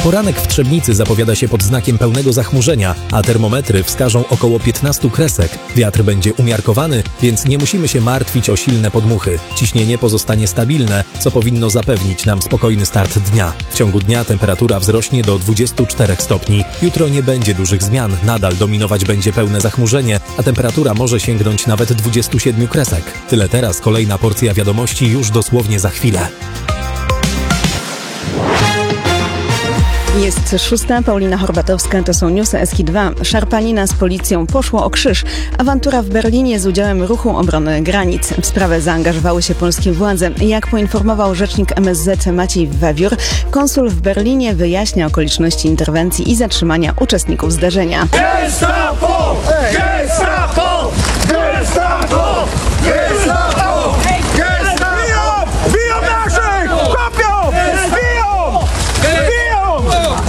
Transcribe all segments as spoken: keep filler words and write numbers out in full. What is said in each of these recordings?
Poranek w Trzebnicy zapowiada się pod znakiem pełnego zachmurzenia, a termometry wskażą około piętnaście kresek. Wiatr będzie umiarkowany, więc nie musimy się martwić o silne podmuchy. Ciśnienie pozostanie stabilne, co powinno zapewnić nam spokojny start dnia. W ciągu dnia temperatura wzrośnie do dwudziestu czterech stopni. Jutro nie będzie dużych zmian, nadal dominować będzie pełne zachmurzenie, a temperatura może sięgnąć nawet dwudziestu siedmiu kresek. Tyle teraz, kolejna porcja wiadomości już dosłownie za chwilę. Jest szósta, Paulina Horbatowska, to są newsy S K dwa. Szarpanina z policją poszło o krzyż. Awantura w Berlinie z udziałem Ruchu Obrony Granic. W sprawę zaangażowały się polskie władze. Jak poinformował rzecznik M S Z Maciej Wawiór, konsul w Berlinie wyjaśnia okoliczności interwencji i zatrzymania uczestników zdarzenia. Gestapo! Gestapo! Gestapo! Gestapo! Gestapo! Biją naszych! Kopią! Biją! Biją!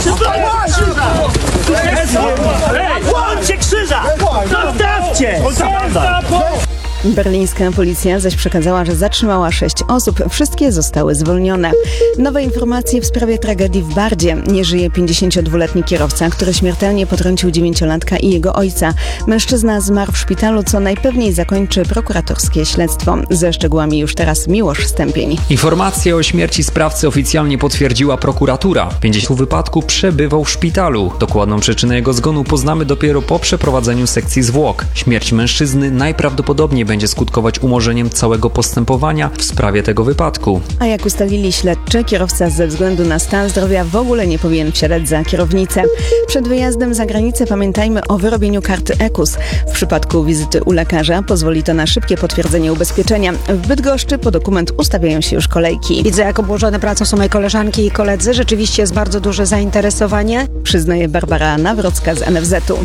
Łamcie krzyża! Zostawcie! Berlińska policja zaś przekazała, że zatrzymała sześć osób. Wszystkie zostały zwolnione. Nowe informacje w sprawie tragedii w Bardzie. Nie żyje pięćdziesięciodwuletni kierowca, który śmiertelnie potrącił dziewięciolatka i jego ojca. Mężczyzna zmarł w szpitalu, co najpewniej zakończy prokuratorskie śledztwo. Ze szczegółami już teraz Miłosz Stępień. Informację o śmierci sprawcy oficjalnie potwierdziła prokuratura. pięćdziesiąt wypadku przebywał w szpitalu. Dokładną przyczynę jego zgonu poznamy dopiero po przeprowadzeniu sekcji zwłok. Śmierć mężczyzny najprawdopodobniej będzie będzie skutkować umorzeniem całego postępowania w sprawie tego wypadku. A jak ustalili śledczy, kierowca ze względu na stan zdrowia w ogóle nie powinien wsiadać za kierownicę. Przed wyjazdem za granicę pamiętajmy o wyrobieniu karty E K U S. W przypadku wizyty u lekarza pozwoli to na szybkie potwierdzenie ubezpieczenia. W Bydgoszczy po dokument ustawiają się już kolejki. Widzę, jak obłożone pracą są moje koleżanki i koledzy. Rzeczywiście jest bardzo duże zainteresowanie. Przyznaje Barbara Nawrocka z N F Z-u.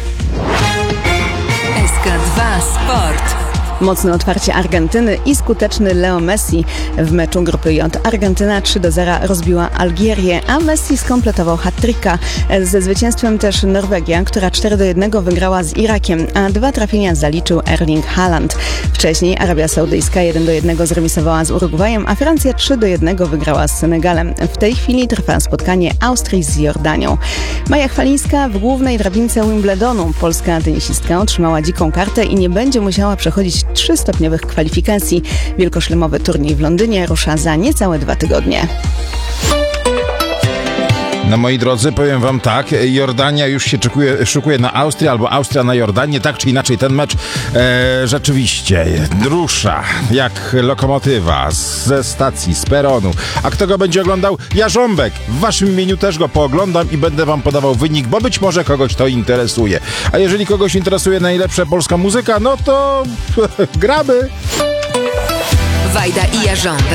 S K dwa Sport. Mocne otwarcie Argentyny i skuteczny Leo Messi. W meczu grupy J Argentyna trzy do zera rozbiła Algierię, a Messi skompletował hat-tricka. Ze zwycięstwem też Norwegia, która cztery do jednego wygrała z Irakiem, a dwa trafienia zaliczył Erling Haaland. Wcześniej Arabia Saudyjska jeden do jednego zremisowała z Urugwajem, a Francja trzy do jednego wygrała z Senegalem. W tej chwili trwa spotkanie Austrii z Jordanią. Maja Chwalińska w głównej drabince Wimbledonu. Polska tenisistka otrzymała dziką kartę i nie będzie musiała przechodzić trzystopniowych kwalifikacji. Wielkoszlemowy turniej w Londynie rusza za niecałe dwa tygodnie. No moi drodzy, powiem wam tak, Jordania już się czekuje, szukuje na Austrię, albo Austria na Jordanię, tak czy inaczej ten mecz e, rzeczywiście rusza jak lokomotywa ze stacji, z peronu. A kto go będzie oglądał? Jarząbek. W waszym imieniu też go pooglądam i będę wam podawał wynik, bo być może kogoś to interesuje. A jeżeli kogoś interesuje najlepsza polska muzyka, no to gramy. Wajda i Jarząbek.